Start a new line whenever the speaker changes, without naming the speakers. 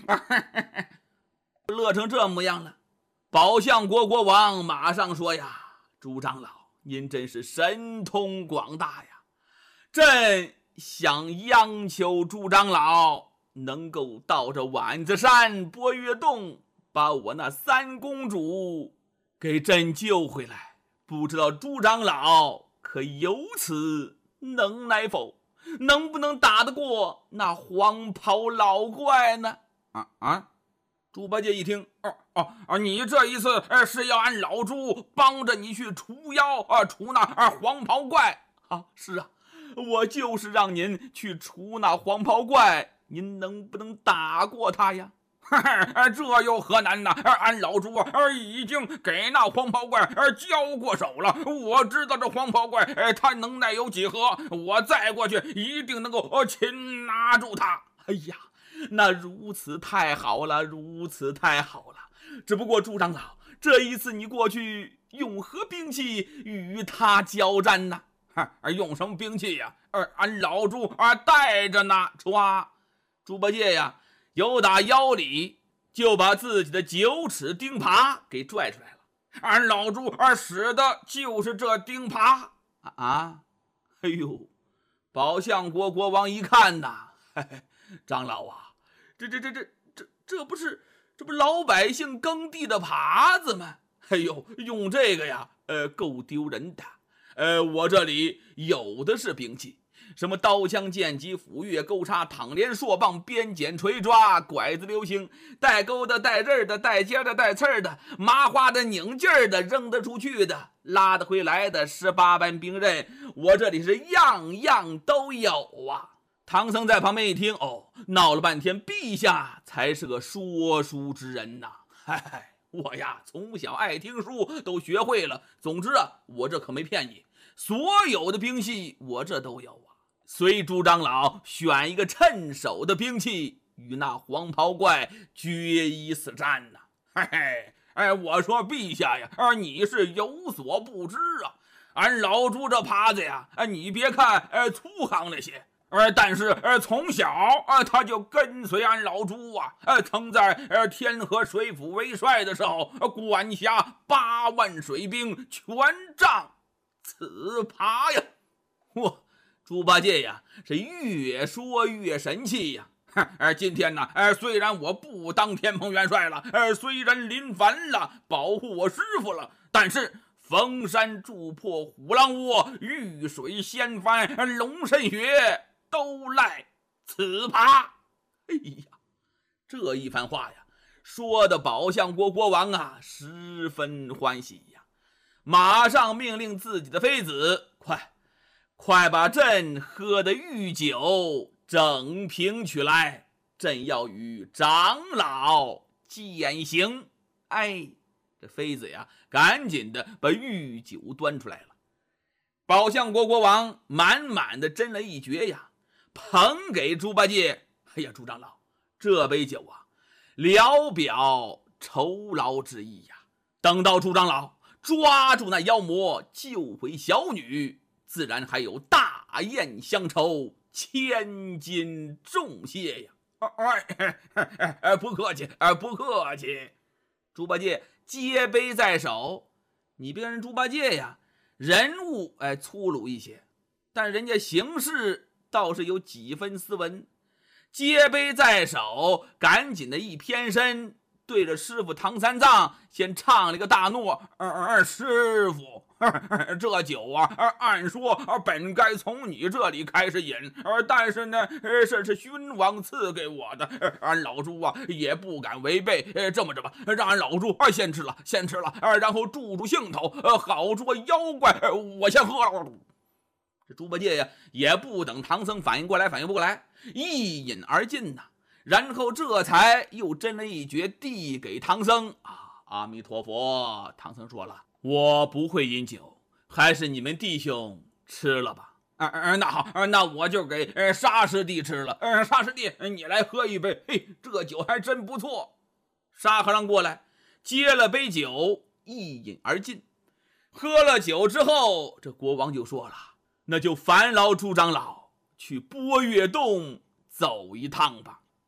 乐成这模样了。宝象国国王马上说呀：朱长老，您真是神通广大呀！朕想央求朱长老能够到这丸子山波月洞，把我那三公主给朕救回来。不知道朱长老可有此能耐否？能不能打得过那黄袍老怪呢？猪八戒一听，你这一次是要俺老猪帮着你去除妖除那黄袍怪啊？是啊，我就是让您去除那黄袍怪，您能不能打过他呀？
这有何难呢？俺老猪已经给那黄袍怪交过手了，我知道这黄袍怪他能耐有几何，我再过去一定能够擒拿住他。
哎呀，那如此太好了，如此太好了。只不过朱长老，这一次你过去用何兵器与他交战呢？
用什么兵器呀？俺老猪带着呢。
猪八戒呀，由打腰里就把自己的9齿钉耙给拽出来了。
俺老猪使的就是这钉耙
啊！哎呦，宝象国国王一看呐，长老啊，这不老百姓耕地的耙子吗？哎呦，用这个呀，够丢人的。我这里有的是兵器，什么刀枪剑戟斧钺钩叉躺连槊棒鞭锏锤抓拐子流星，带钩的带刃的带尖的带刺的，麻花的拧劲儿的，扔得出去的拉得回来的，18般兵刃，我这里是样样都有啊。唐僧在旁边一听，闹了半天，陛下才是个说书之人呐。我呀从小爱听书，都学会了。总之啊，我这可没骗你，所有的兵器我这都有啊。随朱长老选一个趁手的兵器，与那黄袍怪决一死战呐。
我说陛下呀，你是有所不知啊。俺老猪这耙子呀，你别看粗行了些，但是从小他就跟随俺老猪啊，曾在天河水府为帅的时候，管辖8万水兵，全仗此耙呀。
猪八戒呀，是越说越神气呀。
今天呢，虽然我不当天蓬元帅了，虽然临凡了，保护我师傅了，但是逢山筑破虎狼窝，遇水掀翻龙神穴，都赖此耙。
哎呀，这一番话呀，说的宝象国国王啊十分欢喜呀，马上命令自己的妃子，快把朕喝的御酒整瓶取来，朕要与长老饯行。这妃子呀，赶紧的把御酒端出来了。宝象国国王满满的斟了一爵呀，捧给猪八戒。哎呀，朱长老，这杯酒啊，聊表酬劳之意呀。等到朱长老抓住那妖魔，救回小女，自然还有大宴相酬，千金重谢呀。
不客气，不客气。
猪八戒接杯在手，你别看人猪八戒呀，人物粗鲁一些，但人家行事倒是有几分斯文。接杯在手，赶紧的一偏身，对着师傅唐三藏先唱了个大诺：
师傅，这酒啊，按说本该从你这里开始饮，但是呢，这是勋王赐给我的，俺老猪啊也不敢违背。这么着吧，让俺老猪先吃了，然后助兴头，好捉妖怪，我先喝了。
这猪八戒呀，也不等唐僧反应过来，一饮而尽呐。然后这才又斟了一爵，递给唐僧。阿弥陀佛，唐僧说了，我不会饮酒，还是你们弟兄吃了吧。
那好，那我就给沙师弟吃了。沙师弟，你来喝一杯，这酒还真不错。
沙和尚过来接了杯酒，一饮而尽。喝了酒之后，这国王就说了，那就烦劳朱长老去波月洞走一趟吧。